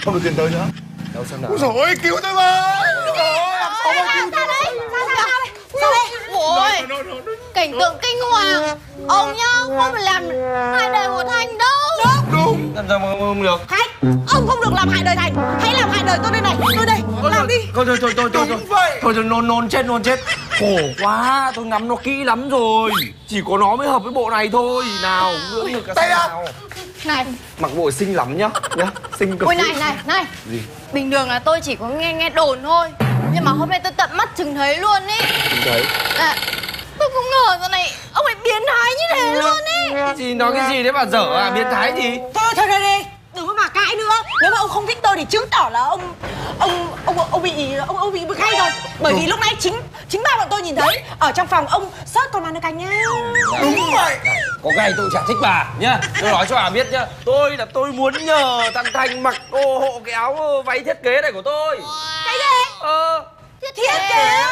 không được tiền tới nữa. Đâu xem nào. Ôi dồi ôi, cứu tôi với. Ôi dồi ôi, làm sao mà cứu tôi. Sao đây? Ôi, cảnh tượng kinh hoàng. Ông nhá, không phải làm hại đời của Thành đâu. Đúng. Làm sao mà không được? Thành, ông không được làm hại đời Thành. Hãy làm hại đời tôi đây này. Tôi đây, làm đi. Thôi Đúng vậy. thôi nôn chết. Khổ quá, tôi ngắm nó kỹ lắm rồi. Chỉ có nó mới hợp với bộ này thôi. Nào, ngưỡng ngực cả Tay xem à? nào. Này, Mặc bộ xinh lắm nhá. Xinh cực. ôi này. Gì? Bình thường là tôi chỉ có nghe đồn thôi. Nhưng mà hôm nay tôi tận mắt chừng thấy luôn ý. Không thấy. À, tôi không ngờ giờ này ông ấy biến thái như thế luôn ý. Cái gì nói cái gì đấy mà dở à, biến thái gì? Thôi đi, đừng có mà cãi nữa. Nếu mà ông không thích tôi thì chứng tỏ là ông bị bực hay rồi. Bởi vì lúc nãy chính ba bọn tôi nhìn thấy ở trong phòng ông sớt con ăn canh nhá. Đúng vậy. Có cái tôi chả thích bà nhá. Tôi nói cho bà biết nhá. Tôi muốn nhờ thằng Thành mặc hộ cái áo váy thiết kế này của tôi. Cái gì? Thiết kế?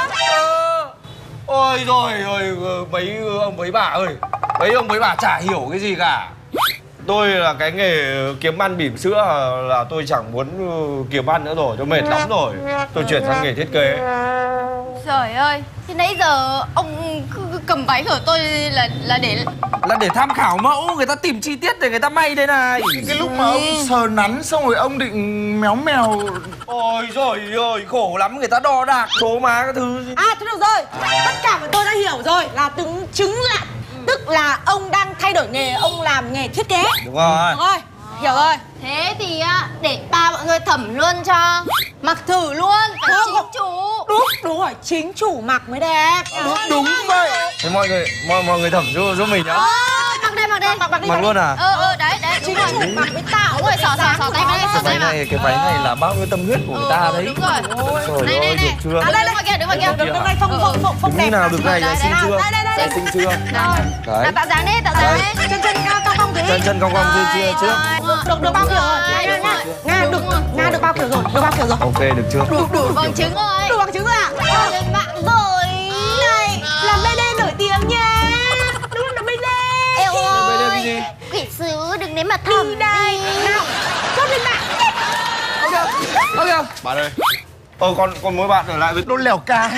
Ôi rồi mấy ông mấy bà ơi. Mấy ông mấy bà chả hiểu cái gì cả. Tôi là cái nghề kiếm ăn bỉm sữa là tôi chẳng muốn kiếm ăn nữa rồi, tôi mệt lắm rồi. Tôi chuyển sang nghề thiết kế. Trời ơi, thế nãy giờ ông cứ cầm váy của tôi là để tham khảo mẫu, người ta tìm chi tiết để người ta may thế này. Cái lúc mà ông sờ nắn xong rồi ông định méo mèo. Ôi rồi ơi, khổ lắm, người ta đo đạc số má cái thứ. À thôi được rồi, tất cả bọn tôi đã hiểu rồi. Là chứng là tức là ông đang thay đổi nghề, ông làm nghề thiết kế. Đúng rồi. Được rồi, hiểu rồi. Thế thì á, để ba mọi người thẩm luôn cho. Mặc thử luôn, phải Không, chính không. chủ. Đúng rồi, chính chủ mặc mới đẹp. Đúng vậy. Thế mọi người thẩm giúp mình nhá. Mặc đây. Mặc luôn à? Đấy, Chính đúng rồi. chủ mặc mới tạo. Đúng rồi, xỏ tay vào đây, xỏ tay vào. Cái váy này là bao nhiêu tâm huyết của người ta đấy. Đúng rồi. Trời ơi, được chưa? À, đây, đứng ngoài kia. Đứng đây phong Đứng đẹp. như nào được này, xinh chưa? Đây. Xinh chưa? Đấy. Tạo dáng đi. Chân cao cong thế. Chân cong chưa? Được bao kiểu rồi. Nga được bao kiểu rồi. Ok, được chưa? Đủ bằng chứng rồi. Đủ bằng chứng rồi à? Lên mạng rồi. Này, làm BD nổi tiếng nha. Đúng là BD. Eo BD cái ơi, gì? quỷ sứ đừng đến mà thẩm Đi đây. Nào, chốt lên mạng. Ok. Bạn ơi, Còn mỗi bạn ở lại với nó lèo ca.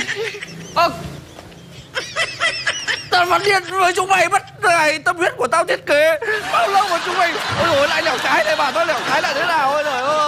tao phát điên với chúng mày mất này, tâm huyết của tao thiết kế bao lâu mà chúng mày ôi rồi lại lẻo trái này, bảo tao lẻo trái là thế nào ôi trời ơi.